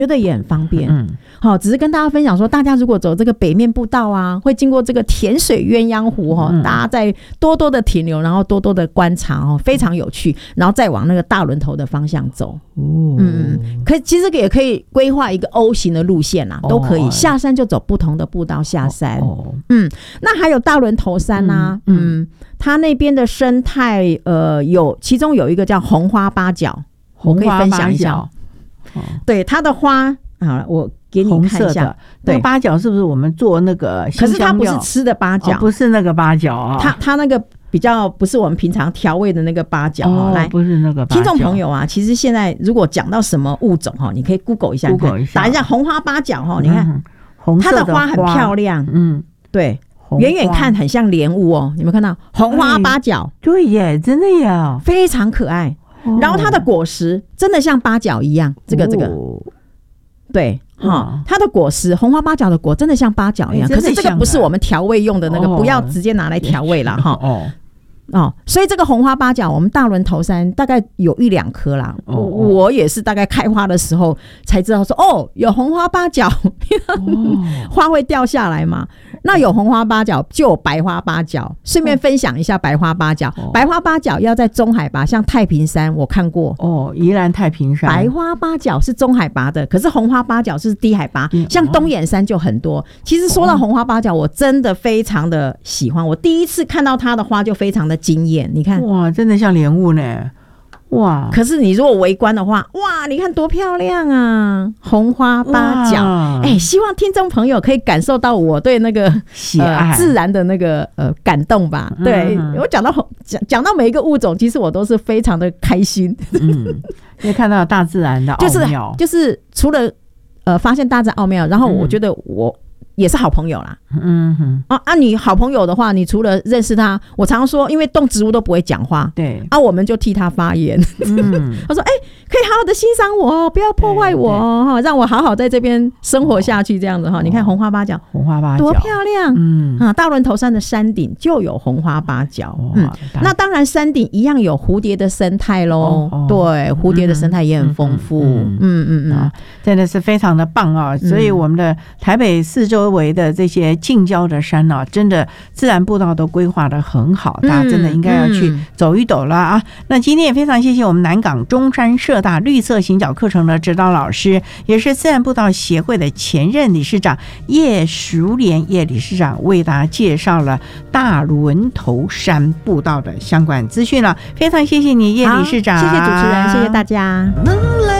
觉得也很方便。好，只是跟大家分享说，大家如果走这个北面步道啊，会经过这个甜水鸳鸯湖大家再多多的停留，然后多多的观察非常有趣，然后再往那个大轮头的方向走。其实也可以规划一个 O 型的路线都可以。下山就走不同的步道下山。那还有大轮头山啊，它那边的生态其中有一个叫红花八角，我可以分享一下。对，它的花好了，我给你看一下。 那个八角是不是我们做那个可是它不是吃的八角， 不是那个八角啊， 它那个比较不是我们平常调味的那个八角。来， 不是那个八角。 听众朋友啊，其实现在如果讲到什么物种你可以 Google 一下，打一下红花八角你看它的花很漂亮。对，远远看很像莲雾你们看到红花八角？ 对耶，真的耶， 非常可爱。然后它的果实真的像八角一样，这个对它的果实红花八角的果真的像八角一样，可是这个不是我们调味用的那个，不要直接拿来调味啦所以这个红花八角我们大轮头山大概有1-2颗啦。我也是大概开花的时候才知道说有红花八角花会掉下来嘛。那有红花八角就有白花八角，顺便分享一下白花八角。白花八角要在中海拔，像太平山我看过宜兰太平山白花八角是中海拔的，可是红花八角是低海拔，像东眼山就很多。其实说到红花八角我真的非常的喜欢，我第一次看到它的花就非常的惊艳。你看哇，真的像莲雾呢。哇！ 可是你如果围观的话，哇，你看多漂亮啊！红花八角，希望听众朋友可以感受到我对那个喜爱自然的那个感动吧。对，我讲到每一个物种，其实我都是非常的开心。 因为看到大自然的奥妙， 就是除了发现大自然奥妙，然后我觉得我也是好朋友啦。你好朋友的话，你除了认识他，我常说因为动植物都不会讲话， 对我们就替他发言。他说可以好好的欣赏我不要破坏我让我好好在这边生活下去这样子你看红花八角多漂亮。大轮头山的山顶就有红花八角。那当然山顶一样有蝴蝶的生态咯。对，蝴蝶的生态也很丰富。 真的是非常的棒所以我们的台北四周围的这些近郊的山真的自然步道都规划得很好，大家真的应该要去走一走了那今天也非常谢谢我们南港中山社大绿色行脚课程的指导老师，也是自然步道协会的前任理事长叶淑莲叶理事长，为大家介绍了大轮头山步道的相关资讯了。非常谢谢你叶理事长。 谢谢主持人，谢谢大家。